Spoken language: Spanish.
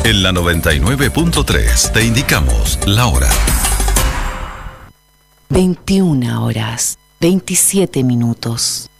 En la 99.3 te indicamos la hora. 21 horas, 27 minutos.